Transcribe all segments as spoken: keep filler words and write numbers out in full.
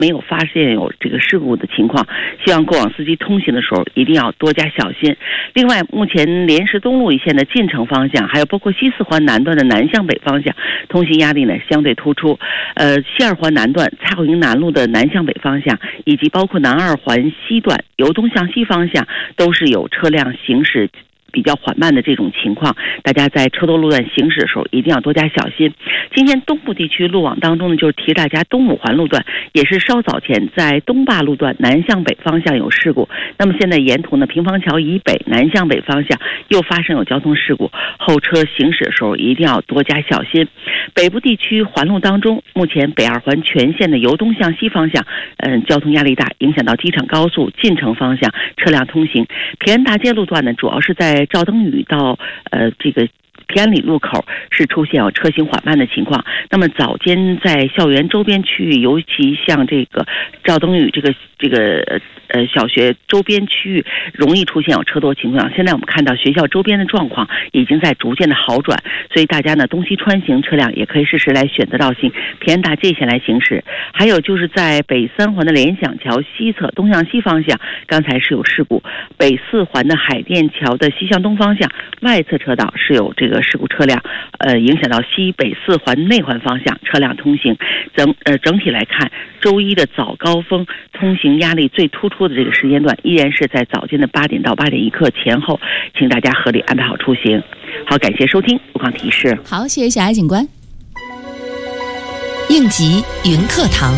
没有发现有这个事故的情况，希望过往司机通行的时候一定要多加小心。另外，目前莲石东路一线的进城方向，还有包括西四环南段的南向北方向，通行压力呢相对突出。呃，西二环南段蔡慧营南路的南向北方向，以及包括南二环西段由东向西方向，都是有车辆行驶比较缓慢的这种情况，大家在车多路段行驶的时候一定要多加小心。今天东部地区路网当中呢，就是提大家东五环路段也是稍早前在东坝路段南向北方向有事故，那么现在沿途呢平房桥以北南向北方向又发生有交通事故，后车行驶的时候一定要多加小心。北部地区环路当中，目前北二环全线的由东向西方向嗯，交通压力大，影响到机场高速进城方向车辆通行。平安大街路段呢，主要是在赵登禹到呃这个平安里路口是出现有车行缓慢的情况。那么早间在校园周边区域，尤其像这个赵登禹这个这个呃小学周边区域容易出现有车多情况。现在我们看到学校周边的状况已经在逐渐的好转，所以大家呢东西穿行车辆也可以适时来选择道行平安大街线来行驶。还有就是在北三环的联想桥西侧东向西方向，刚才是有事故。北四环的海淀桥的西向东方向外侧车道是有这个事故车辆，呃，影响到西北四环内环方向车辆通行。整呃整体来看，周一的早高峰通行压力最突出的这个时间段，依然是在早间的八点到八点一刻前后，请大家合理安排好出行。好，感谢收听路况提示。 好，谢谢小艾警官。应急云课堂。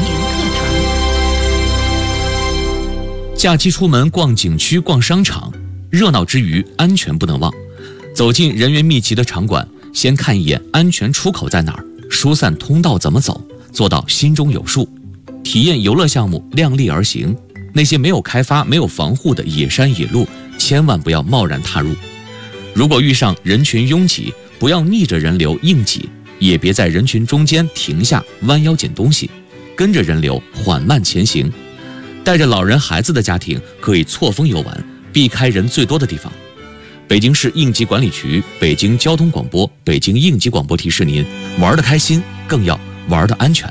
假期出门逛景区、逛商场，热闹之余，安全不能忘。走进人员密集的场馆，先看一眼安全出口在哪儿，疏散通道怎么走，做到心中有数。体验游乐项目，量力而行。那些没有开发、没有防护的野山野路，千万不要贸然踏入。如果遇上人群拥挤，不要逆着人流硬挤，也别在人群中间停下弯腰捡东西，跟着人流缓慢前行。带着老人孩子的家庭可以错峰游玩，避开人最多的地方。北京市应急管理局、北京交通广播、北京应急广播提示您：玩得开心，更要玩得安全。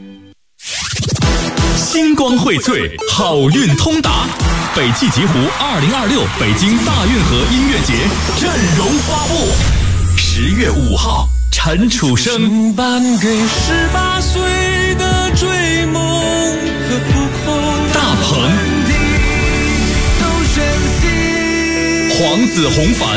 星光荟萃，好运通达。北汽极狐二零二六北京大运河音乐节阵容发布。十月五号，陈楚生。 颁给十八岁的追梦和浮空。 大鹏。黄子弘凡。